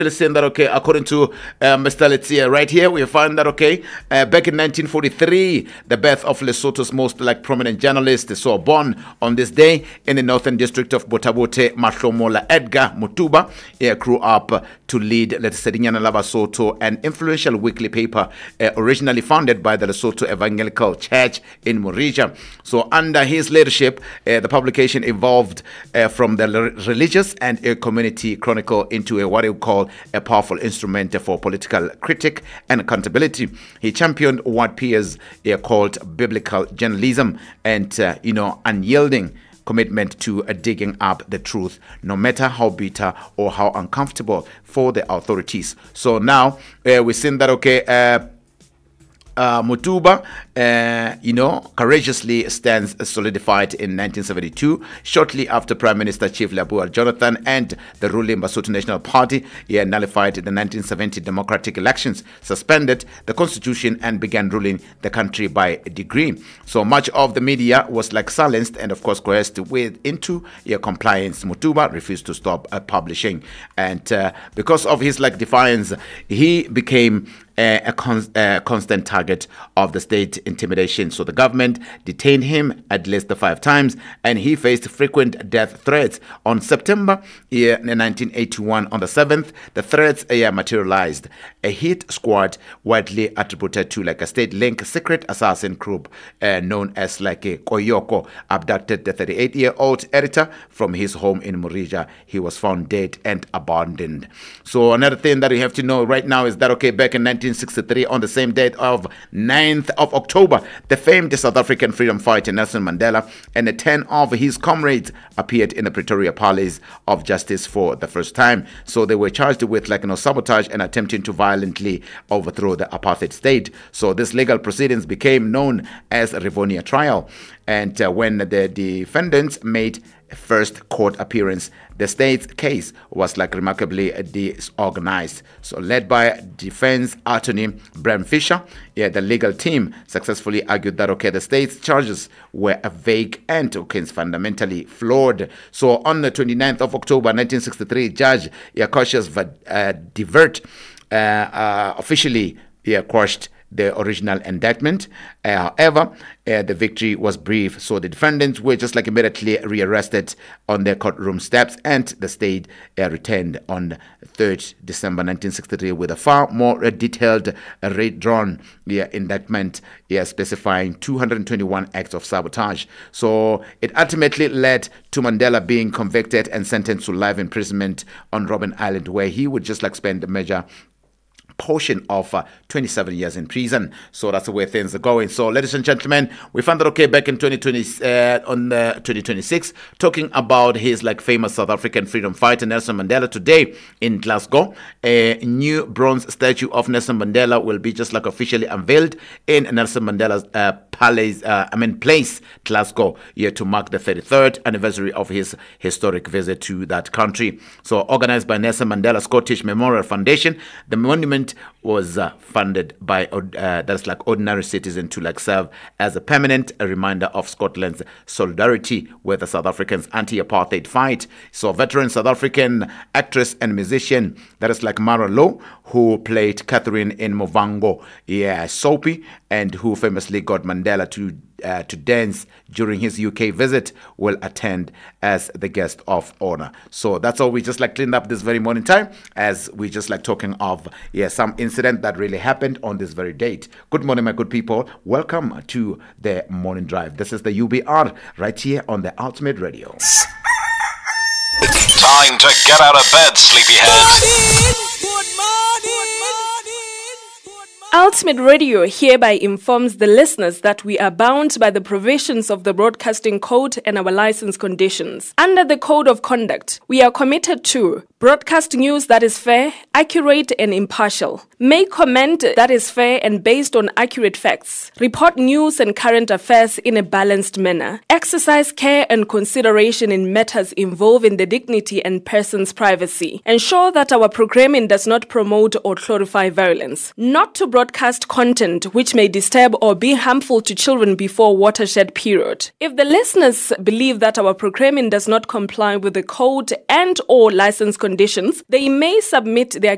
saying that, okay, according to Mr. Letsia right here, we find that, okay, back in 1943, the birth of Lesotho's most prominent journalist saw born on this day in the northern district of Botabote, Mahlomola Edgar Mutuba. He grew up to lead Letsedinyana la Basotho, an influential weekly paper originally founded by the Lesotho Evangelical Church in Morija. So under his leadership, the publication evolved from the religious and community chronicle into what he called a powerful instrument for political critique and accountability. He championed what peers called biblical journalism and, unyielding commitment to digging up the truth, no matter how bitter or how uncomfortable for the authorities. So now we've seen that, okay, Mutuba, courageously stands solidified in 1972, shortly after Prime Minister Chief Leabua Jonathan and the ruling Basotho National Party nullified the 1970 democratic elections, suspended the constitution, and began ruling the country by decree. So much of the media was silenced and, of course, coerced into compliance. Mutuba refused to stop publishing, and because of his defiance, he became a constant target of the state intimidation. So the government detained him at least 5 times, and he faced frequent death threats. On September 1981, on the 7th, the threats materialized. A hit squad, widely attributed to a state-linked secret assassin group known as Koyoko, abducted the 38-year-old editor from his home in Morija. He was found dead and abandoned. So another thing that you have to know right now is that, okay, back in 1963, on the same date of 9th of October, the famed South African freedom fighter Nelson Mandela and 10 of his comrades appeared in the Pretoria Palace of Justice for the first time. So they were charged with sabotage and attempting to violently overthrow the apartheid state. So this legal proceedings became known as a Rivonia trial. And when the defendants made first court appearance, the state's case was remarkably disorganized. So led by defense attorney Bram Fisher, the legal team successfully argued that, okay, the state's charges were vague and, okay, fundamentally flawed. So on the 29th of October 1963, Judge Cassius Divert officially quashed the original indictment. However, the victory was brief. So the defendants were just immediately rearrested on their courtroom steps, and the state returned on 3rd December 1963 with a far more detailed redrawn indictment specifying 221 acts of sabotage. So it ultimately led to Mandela being convicted and sentenced to life imprisonment on Robben Island, where he would just spend a major portion of 27 years in prison. So that's the way things are going. So, ladies and gentlemen, we found that, okay, back in 2026, talking about his famous South African freedom fighter Nelson Mandela. Today in Glasgow, a new bronze statue of Nelson Mandela will be just officially unveiled in Nelson Mandela's place, Glasgow, to mark the 33rd anniversary of his historic visit to that country. So, organized by Nelson Mandela Scottish Memorial Foundation, the monument was funded by ordinary citizens to serve as a permanent reminder of Scotland's solidarity with the South Africans' anti-apartheid fight. So veteran South African actress and musician, that is Mara Lowe, who played Catherine in Movango Soapy, and who famously got Mandela to dance during his UK visit, will attend as the guest of honor. So that's all we just cleaned up this very morning time, as we just talking of some incident that really happened on this very date. Good morning, my good people. Welcome to the morning drive. This is the UBR right here on the Ultimate Radio. Time to get out of bed, sleepyhead. Ultimate Radio hereby informs the listeners that we are bound by the provisions of the Broadcasting Code and our license conditions. Under the Code of Conduct, we are committed to broadcast news that is fair, accurate, and impartial. Make comment that is fair and based on accurate facts. Report news and current affairs in a balanced manner. Exercise care and consideration in matters involving the dignity and person's privacy. Ensure that our programming does not promote or glorify violence. Not to broadcast content which may disturb or be harmful to children before watershed period. If the listeners believe that our programming does not comply with the code and or license conditions, they may submit their